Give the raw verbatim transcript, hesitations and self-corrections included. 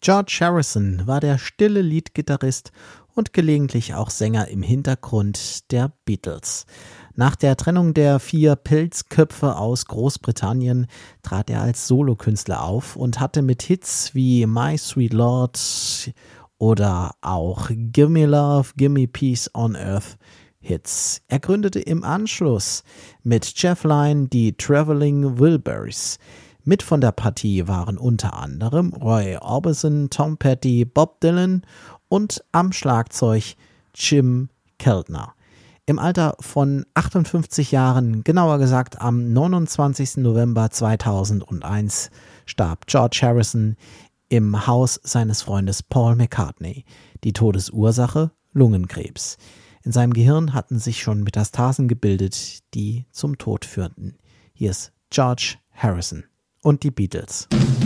George Harrison war der stille Leadgitarrist und gelegentlich auch Sänger im Hintergrund der Beatles. Nach der Trennung der vier Pilzköpfe aus Großbritannien trat er als Solokünstler auf und hatte mit Hits wie My Sweet Lord oder auch Gimme Love, Gimme Peace on Earth Hits. Er gründete im Anschluss mit Jeff Lynne die Traveling Wilburys. Mit von der Partie waren unter anderem Roy Orbison, Tom Petty, Bob Dylan und am Schlagzeug Jim Keltner. Im Alter von achtundfünfzig Jahren, genauer gesagt am neunundzwanzigsten November zweitausendeins, starb George Harrison im Haus seines Freundes Paul McCartney. Die Todesursache Lungenkrebs. In seinem Gehirn hatten sich schon Metastasen gebildet, die zum Tod führten. Hier ist George Harrison und die Beatles.